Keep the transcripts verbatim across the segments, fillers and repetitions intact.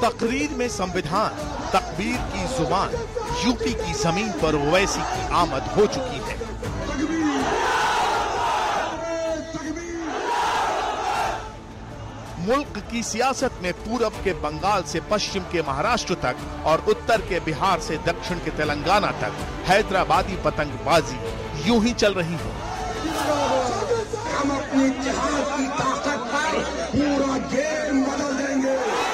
तकरीर में संविधान, तकबीर की जुबान, यूपी की जमीन पर ओवैसी की आमद हो चुकी है। मुल्क की सियासत में पूरब के बंगाल से पश्चिम के महाराष्ट्र तक और उत्तर के बिहार से दक्षिण के तेलंगाना तक हैदराबादी पतंगबाजी यूं ही चल रही है। हम अपनी जहाज की ताकत पर पूरा गेम बदल देंगे।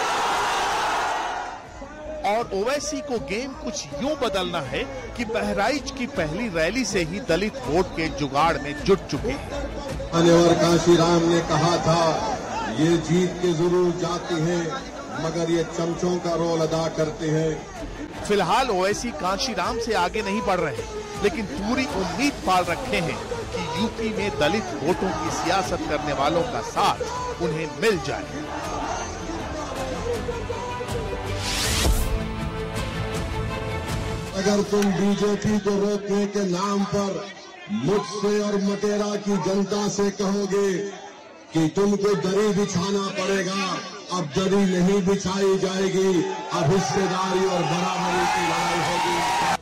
और ओवैसी को गेम कुछ यूं बदलना है कि बहराइच की पहली रैली से ही दलित वोट के जुगाड़ में जुट चुके हैं। और कांशीराम ने कहा था, ये जीत के जरूर जाती है मगर ये चमचों का रोल अदा करते हैं। फिलहाल ओवैसी कांशीराम से आगे नहीं बढ़ रहे, लेकिन पूरी उम्मीद पाल रखे हैं कि यूपी में दलित वोटों की सियासत करने वालों का साथ उन्हें मिल जाए। अगर तुम बीजेपी को रोकने के नाम पर मुझसे और मटेरा की जनता से कहोगे कि तुमको दरी बिछाना पड़ेगा, अब दरी नहीं बिछाई जाएगी, अब हिस्सेदारी और बराबरी की लड़ाई होगी।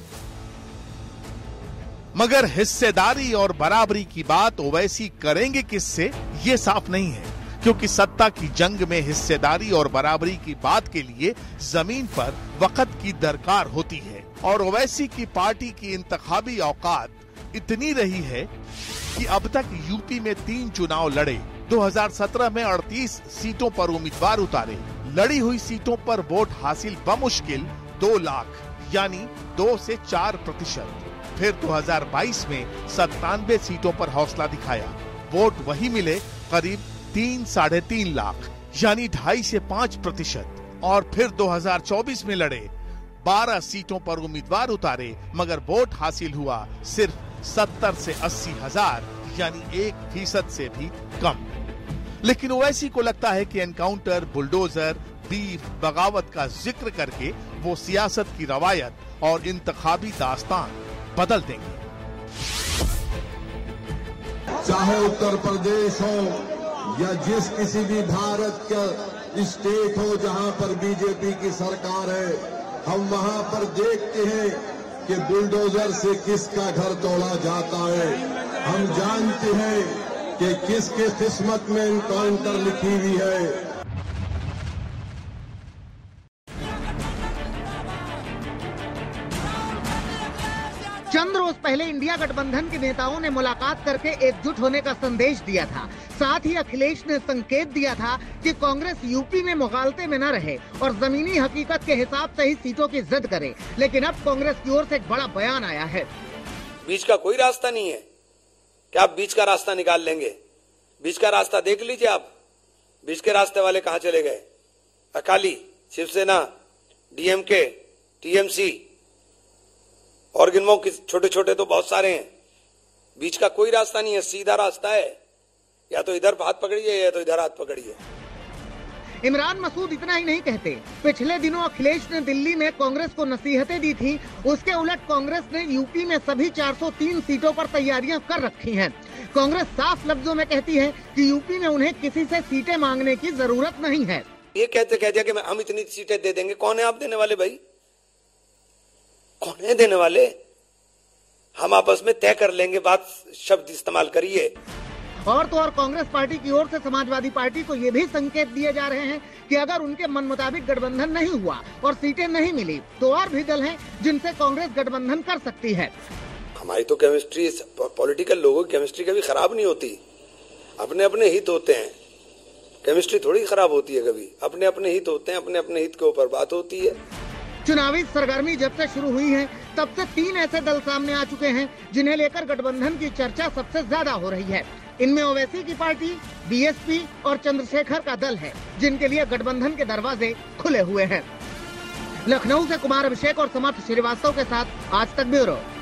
मगर हिस्सेदारी और बराबरी की बात ओवैसी करेंगे किससे, ये साफ नहीं है, क्योंकि सत्ता की जंग में हिस्सेदारी और बराबरी की बात के लिए जमीन पर वक्त की दरकार होती है। और ओवैसी की पार्टी की इंतखाबी औकात इतनी रही है कि अब तक यूपी में तीन चुनाव लड़े, दो हज़ार सत्रह में अड़तीस सीटों पर उम्मीदवार उतारे, लड़ी हुई सीटों पर वोट हासिल बमुश्किल दो लाख यानी दो से चार प्रतिशत। फिर दो हज़ार बाईस में सत्तानवे सीटों पर हौसला दिखाया, वोट वही मिले करीब तीन साढ़े तीन लाख यानी ढाई से पांच प्रतिशत। और फिर दो हज़ार चौबीस में लड़े, बारह सीटों पर उम्मीदवार उतारे, मगर वोट हासिल हुआ सिर्फ सत्तर से अस्सी हजार यानी एक फीसद से भी कम। लेकिन ओवैसी को लगता है कि एनकाउंटर, बुलडोजर, बीफ, बगावत का जिक्र करके वो सियासत की रवायत और इंतखाबी दास्तान बदल देंगे। चाहे उत्तर प्रदेश हो या जिस किसी भी भारत का स्टेट हो जहां पर बीजेपी की सरकार है, हम वहां पर देखते हैं कि बुलडोजर से किसका घर तोड़ा जाता है। हम जानते हैं कि किसके किस्मत में एनकाउंटर लिखी हुई है। चंद रोज पहले इंडिया गठबंधन के नेताओं ने मुलाकात करके एकजुट होने का संदेश दिया था। साथ ही अखिलेश ने संकेत दिया था कि कांग्रेस यूपी में मुगालते में न रहे और जमीनी हकीकत के हिसाब से ही सीटों की जिद करे। लेकिन अब कांग्रेस की ओर से एक बड़ा बयान आया है। बीच का कोई रास्ता नहीं है कि आप बीच का रास्ता निकाल लेंगे। बीच का रास्ता देख लीजिए आप। बीच के रास्ते वाले कहां चले गए? अकाली, शिवसेना, डीएमके, टीएमसी और गिनमो के छोटे छोटे तो बहुत सारे हैं। बीच का कोई रास्ता नहीं है, सीधा रास्ता है। या तो इधर हाथ पकड़िए या तो इधर हाथ पकड़िए। इमरान मसूद इतना ही नहीं कहते। पिछले दिनों अखिलेश ने दिल्ली में कांग्रेस को नसीहतें दी थी। उसके उलट कांग्रेस ने यूपी में सभी चार सौ तीन सीटों पर तैयारियां कर रखी हैं। कांग्रेस साफ लफ्जों में कहती है कि यूपी में उन्हें किसी से सीटें मांगने की जरूरत नहीं है। ये कहते कह दिया कि हम इतनी सीटें दे देंगे। कौन है आप देने वाले भाई? कौन है देने वाले? हम आपस में तय कर लेंगे, बात शब्द इस्तेमाल करिए। और तो और कांग्रेस पार्टी की ओर से समाजवादी पार्टी को ये भी संकेत दिए जा रहे हैं कि अगर उनके मन मुताबिक गठबंधन नहीं हुआ और सीटें नहीं मिली तो और भी दल हैं जिनसे कांग्रेस गठबंधन कर सकती है। हमारी तो केमिस्ट्री, पॉलिटिकल लोगों की केमिस्ट्री कभी खराब नहीं होती। अपने अपने हित होते हैं, केमिस्ट्री थोड़ी खराब होती है कभी। अपने अपने हित होते हैं, अपने अपने हित के ऊपर बात होती है। चुनावी सरगर्मी जब से शुरू हुई है तब से तीन ऐसे दल सामने आ चुके हैं जिन्हें लेकर गठबंधन की चर्चा सबसे ज्यादा हो रही है। इनमें ओवैसी की पार्टी, बीएसपी और चंद्रशेखर का दल है, जिनके लिए गठबंधन के दरवाजे खुले हुए हैं। लखनऊ से कुमार अभिषेक और समर्थ श्रीवास्तव के साथ आज तक ब्यूरो।